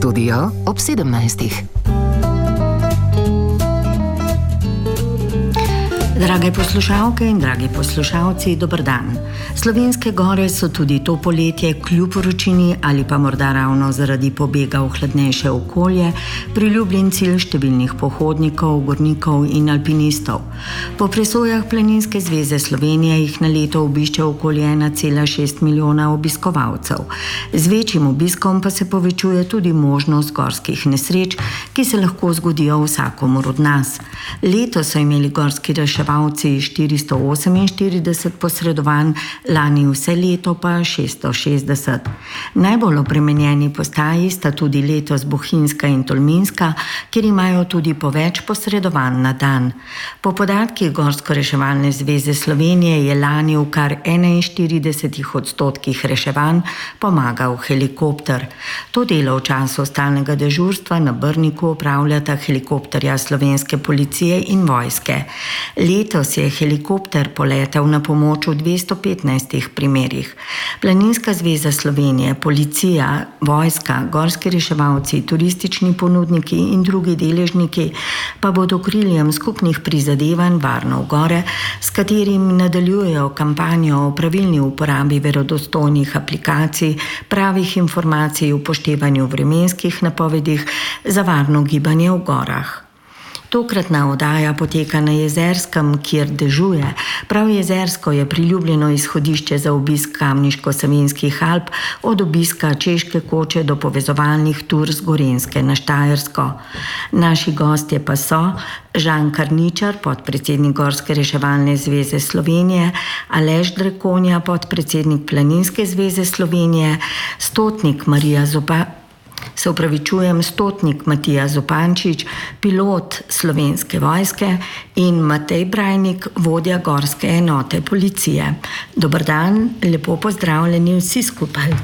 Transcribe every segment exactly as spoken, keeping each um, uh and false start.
Studio ob sedemnajstih. Drage poslušalke in dragi poslušalci, dober dan. Slovenske gore so tudi to poletje kljub vročini ali pa morda ravno zaradi pobega v hladnejše okolje priljubljen cilj številnih pohodnikov, gornikov in alpinistov. Po presojah Planinske zveze Slovenije jih na leto obišče okoli ena cela šest milijona obiskovalcev. Z večjim obiskom pa se povečuje tudi možnost gorskih nesreč, ki se lahko zgodijo vsakomur od nas. Letos so imeli gorski reševalci štiristo oseminštirideset posredovanj, lani vse leto pa šeststo šestdeset. Najbolj obremenjeni postaji sta tudi letos Bohinjska in Tolminska, kjer imajo tudi po več posredovanj na dan. Po podatkih Gorsko-reševalne zveze Slovenije je lani v kar enainštiridesetih odstotkih reševanj pomagal helikopter. To delo v času stalnega dežurstva na Brniku opravljata helikopterja slovenske policije in vojske. Letos je helikopter poletel na pomoč v dvesto petnajstih primerih. Planinska zveza Slovenije, policija, vojska, gorski reševalci, turistični ponudniki in drugi deležniki pa bodo okriljem skupnih prizadevanj Varno v gore, s katerim nadaljujejo kampanjo o pravilni uporabi verodostojnih aplikacij, pravih informacij o upoštevanju vremenskih napovedih za varno gibanje v gorah. Tokratna oddaja poteka na Jezerskem, kjer dežuje. Prav Jezersko je priljubljeno izhodišče za obisk Kamniško-Savinjskih Alp, od obiska Češke koče do povezovalnih tur z Gorenjske na Štajersko. Naši gostje pa so Žan Karničar, podpredsednik Gorske reševalne zveze Slovenije, Aleš Drekonja, podpredsednik Planinske zveze Slovenije, stotnik Marija Zopa, se upravičujem, stotnik Matija Zupančič, pilot Slovenske vojske in Matej Brajnik, vodja gorske enote policije. Dober dan, lepo pozdravljeni vsi skupaj.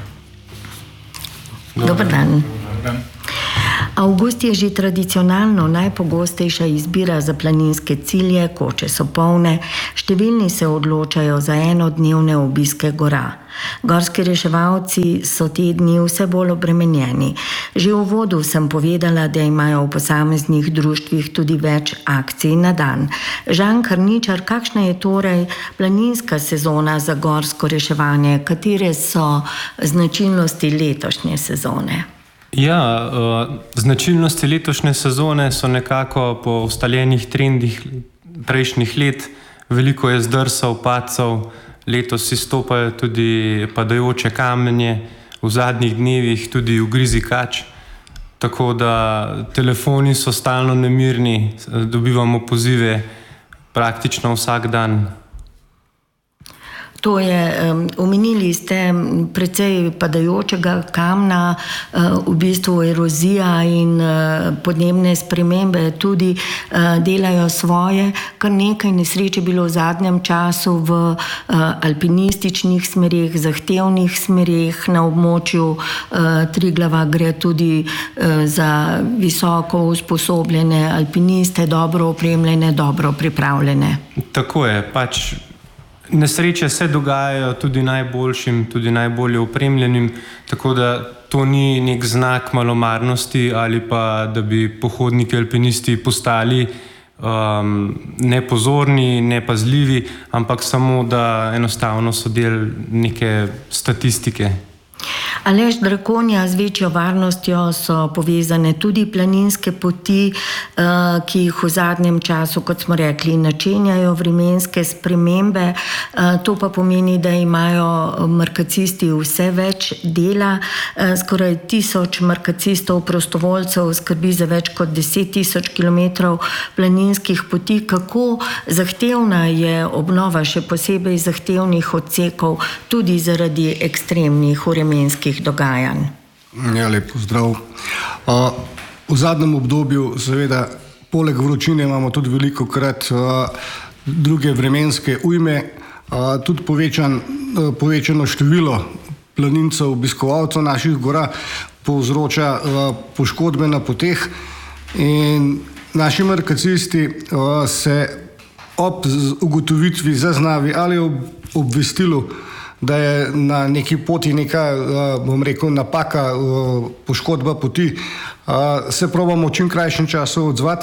Dober dan. Avgust je že tradicionalno najpogostejša izbira za planinske cilje, koče so polne, številni se odločajo za enodnevne obiske gora. Gorski reševalci so te dni vse bolj obremenjeni. Že v uvodu sem povedala, da imajo v posameznih društvih tudi več akcij na dan. Žan Karničar, kakšna je torej planinska sezona za gorsko reševanje? Katere so značilnosti letošnje sezone? Ja, uh, značilnosti letošnje sezone so nekako po ustaljenih trendih prejšnjih let. Veliko je zdrsov, padcev, letos izstopajo tudi padajoče kamenje, v zadnjih dnevih tudi ugrizi kač. Tako da telefoni so stalno nemirni, dobivamo pozive praktično vsak dan. To je, um, omenili ste precej padajočega kamna, uh, v bistvu erozija in uh, podnebne spremembe tudi uh, delajo svoje. Kar nekaj nesreč je bilo v zadnjem času v uh, alpinističnih smerih, zahtevnih smerih na območju uh, Triglava. Gre tudi uh, za visoko usposobljene alpiniste, dobro opremljene, dobro pripravljene. Tako je, pač nesreče se dogajajo tudi najboljšim, tudi najbolje opremljenim, tako da to ni nek znak malomarnosti ali pa, da bi pohodniki alpinisti postali um, nepozorni, nepazljivi, ampak samo, da enostavno so del neke statistike. Aleš Drekonja, z večjo varnostjo so povezane tudi planinske poti, ki jih v zadnjem času, kot smo rekli, načenjajo vremenske spremembe. To pa pomeni, da imajo markacisti vse več dela. Skoraj tisoč markacistov prostovoljcev skrbi za več kot deset tisoč kilometrov planinskih poti. Kako zahtevna je obnova še posebej zahtevnih odsekov, tudi zaradi ekstremnih vremenskih dogajanj? Ja, lep pozdrav. Uh, v zadnjem obdobju, seveda, poleg vročine imamo tudi veliko krat uh, druge vremenske ujme, uh, tudi povečan, uh, povečano število planincev, obiskovalcev naših gora povzroča uh, poškodbe na poteh in naši markacisti uh, se ob ugotovitvi zaznavi ali ob obvestilu da je na neki poti neka, bom rekel, napaka, poškodba poti, se probamo v čim krajšem času odzvati.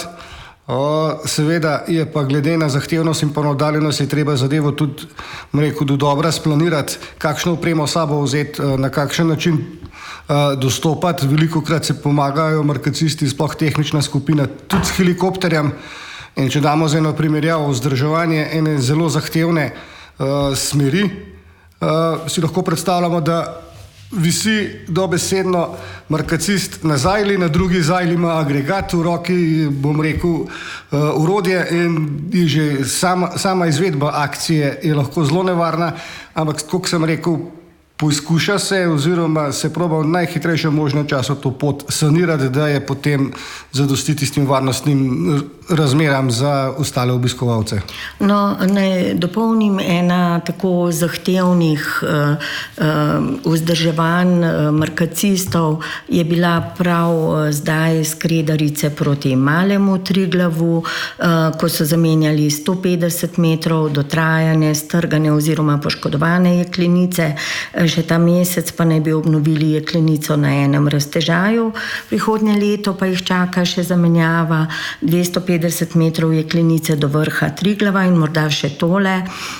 Seveda je pa glede na zahtevnost in pa na oddaljenost je treba zadevo tudi, bom rekel, do dobra splanirati, kakšno opremo sabo vzeti, na kakšen način dostopati. Velikokrat se pomagajo markacisti, sploh tehnična skupina, tudi s helikopterjem. In če damo za eno primerjavo vzdrževanje ene zelo zahtevne uh, smeri, uh, si lahko predstavljamo, da visi dobesedno markacist na zajli, na drugi zajli ima agregat v roki, bom rekel, uh, urodje in je že sama, sama izvedba akcije je lahko zelo nevarna, ampak kot sem rekel, poizkuša se oziroma se proba v najhitrejšem možnem času to pot sanirati, da je potem zadostiti s tem varnostnim razmeram za ostale obiskovalce. No, naj dopolnim, ena tako zahtevnih uh, uh, vzdrževanj uh, markacistov je bila prav uh, zdaj skredarice proti Malemu Triglavu, uh, ko so zamenjali sto petdeset metrov dotrajane, strgane oziroma poškodovane jeklenice. Že ta mesec pa naj bi obnovili jeklenico na enem raztežaju. Prihodnje leto pa jih čaka še zamenjava dvesto petdeset metrov jeklenice do vrha Triglava in morda še tole.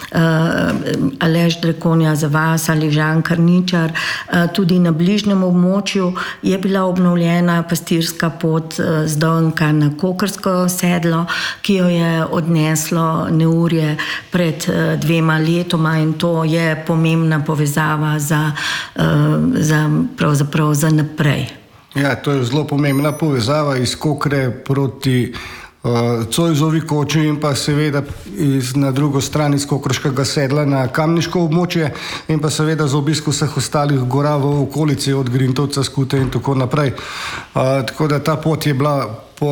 Uh, Aleš Drekonja za vas ali Žan Karničar. Uh, tudi na bližnjem območju je bila obnovljena pastirska pot uh, z Donka na Kokrsko sedlo, ki jo je odneslo neurje pred uh, dvema letoma in to je pomembna povezava za, uh, za pravzaprav za naprej. Ja, to je zelo pomembna povezava iz Kokre proti uh, Cojzovi koči in pa seveda iz, na drugo stran iz Kokrškega sedla na Kamniško območje in pa seveda za obisk vseh ostalih gora v okolici od Grintovca, Skute in tako naprej. Uh, tako da ta pot je bila po,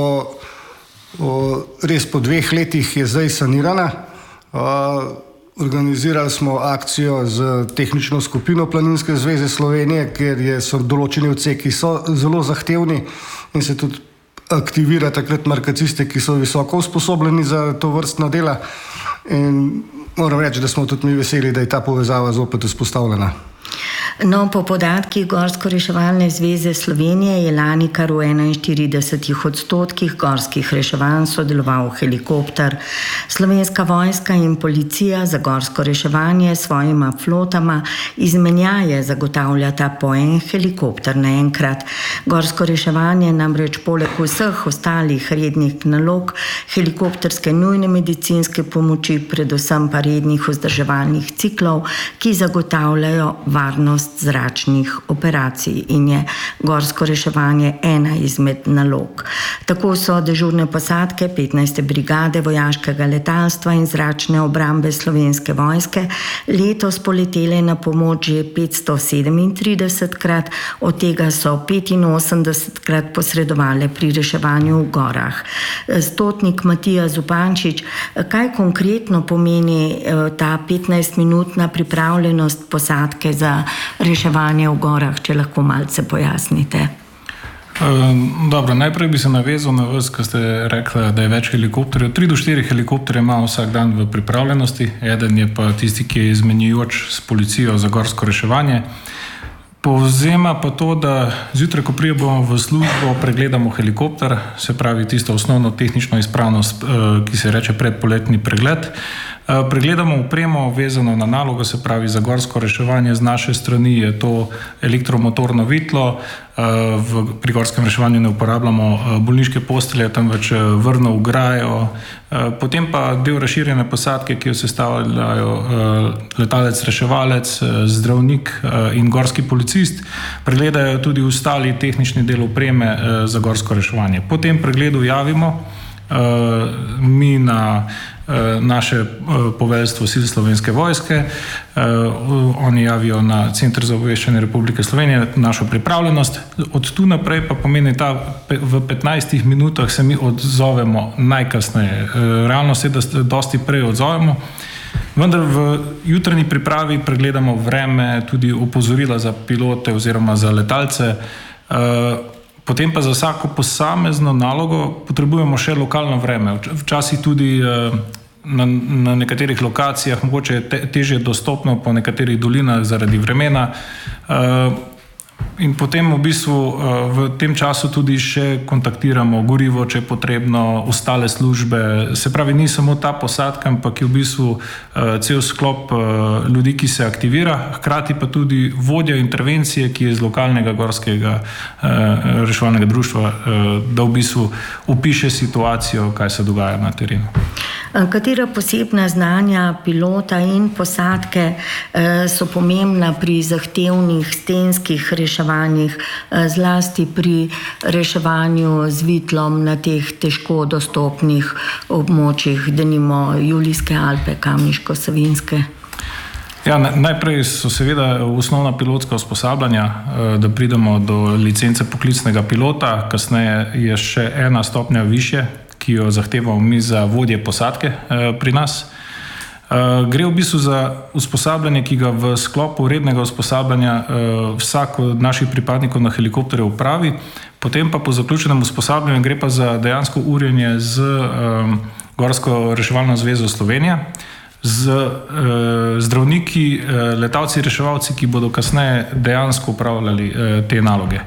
uh, res po dveh letih je zdaj sanirana. Uh, Organizirali smo akcijo z tehnično skupino Planinske zveze Slovenije, ker je, so določeni odseki so zelo zahtevni in se tudi aktivira takrat markaciste, ki so visoko usposobljeni za to vrstna dela. In moram reči, da smo tudi mi veseli, da je ta povezava zopet vzpostavljena. No, po podatkih Gorsko-reševalne zveze Slovenije je lani kar v enainštiridesetih odstotkih gorskih reševanj sodeloval helikopter. Slovenska vojska in policija za gorsko reševanje s svojima flotama izmenjaje zagotavljata po en helikopter naenkrat. Gorsko reševanje namreč poleg vseh ostalih rednih nalog helikopterske nujne medicinske pomoči, predvsem pa rednih vzdrževalnih ciklov, ki zagotavljajo varnost zračnih operacij in je gorsko reševanje ena izmed nalog. Tako so dežurne posadke petnajste brigade vojaškega letalstva in zračne obrambe Slovenske vojske letos poletele na pomoč že petsto sedemintridesetkrat, od tega so petinosemdesetkrat posredovale pri reševanju v gorah. Stotnik Matija Zupančič, kaj konkretno pomeni ta petnajstminutna pripravljenost posadke za reševanje v gorah, če lahko malce pojasnite? Uh, dobro, najprej bi se navezal na vas, ko ste rekli, da je več helikopterjev. Tri do štiri helikopterje ima vsak dan v pripravljenosti, eden je pa tisti, ki je izmenjujoč s policijo za gorsko reševanje. Povzema pa to, da zjutraj, ko pridemo v službo, pregledamo helikopter, se pravi tisto osnovno tehnično izpravnost, ki se reče predpoletni pregled. Pregledamo opremo vezano na nalogo, se pravi za gorsko reševanje. Z naše strani je to elektromotorno vitlo. V, pri gorskem reševanju ne uporabljamo bolniške postelje, temveč vrno ograjo. Potem pa del razširjene posadke, ki jo sestavljajo letalec, reševalec, zdravnik in gorski policist, pregledajo tudi ostali tehnični del opreme za gorsko reševanje. Po tem pregledu javimo mi na naše poveljstvo sil Slovenske vojske, oni javijo na Center za obveščanje Republike Slovenije našo pripravljenost. Od tu naprej pa pomeni ta, v petnajstih minutah se mi odzovemo najkasneje. Realno se, da se dosti prej odzovemo, vendar v jutranji pripravi pregledamo vreme, tudi opozorila za pilote oziroma za letalce. Potem pa za vsako posamezno nalogo potrebujemo še lokalno vreme. Včasih tudi na, na nekaterih lokacijah mogoče te, težje dostopno po nekaterih dolinah zaradi vremena. Uh, In potem v bistvu v tem času tudi še kontaktiramo gorivo, če je potrebno, ostale službe. Se pravi, ni samo ta posadka, ampak je v bistvu cel sklop ljudi, ki se aktivira, hkrati pa tudi vodja intervencije, ki je iz lokalnega gorskega reševalnega društva, da v bistvu opiše situacijo, kaj se dogaja na terenu. Katera posebna znanja pilota in posadke so pomembna pri zahtevnih stenskih reševanjih, zlasti pri reševanju z vitlom na teh težko dostopnih območjih, denimo Julijske Alpe, Kamniško-Savinjske? Ja, najprej so seveda osnovna pilotska usposabljanja, da pridemo do licence poklicnega pilota, kasneje je še ena stopnja višje, ki jo zahtevamo mi za vodje posadke pri nas. Gre v bistvu za usposabljanje, ki ga v sklopu rednega usposabljanja vsak od naših pripadnikov na helikopterju upravi, potem pa po zaključenem usposabljanju gre pa za dejansko urjenje z Gorsko reševalno zvezo Slovenije, z zdravniki, letalci, reševalci, ki bodo kasneje dejansko upravljali te naloge.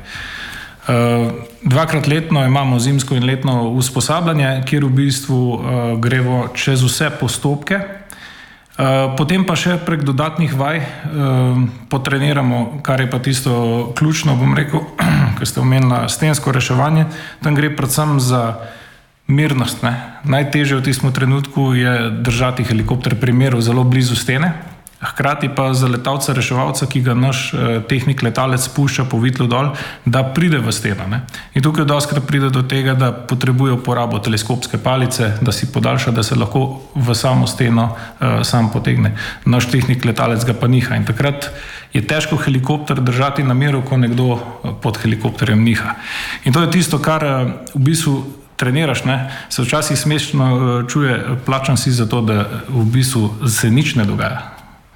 Dvakrat letno imamo zimsko in letno usposabljanje, kjer v bistvu gremo čez vse postopke, potem pa še prek dodatnih vaj potreniramo, kar je pa tisto ključno, bom rekel, ker ste omenila stensko reševanje, tam gre predvsem za mirnost. Ne? Najtežje v tistem trenutku je držati helikopter pri miru zelo blizu stene, hkrati pa za letalca reševalca, ki ga naš tehnik letalec spušča po vitlu dol, da pride v steno. Ne? In tukaj dostikrat pride do tega, da potrebuje uporabo teleskopske palice, da si podaljša, da se lahko v samo steno uh, sam potegne. Naš tehnik letalec ga pa niha in takrat je težko helikopter držati na miru, ko nekdo pod helikopterjem niha. In to je tisto, kar uh, v bistvu treniraš, ne? Se včasih smešno uh, čuje, plačan si za to, da v bistvu se nič ne dogaja.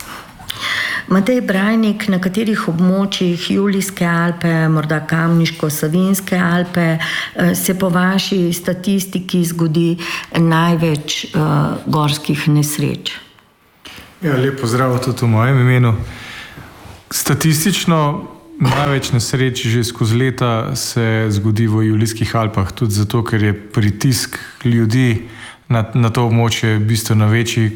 Matej Brajnik, na katerih območjih Julijske Alpe, morda Kamniško-Savinjske Alpe se po vaši statistiki zgodi največ uh, gorskih nesreč? Ja, lep pozdrav tudi v mojem imenu. Statistično največ nesreč že skozi leta se zgodi v Julijskih Alpah, tudi zato, ker je pritisk ljudi na, na to območje bistveno večji,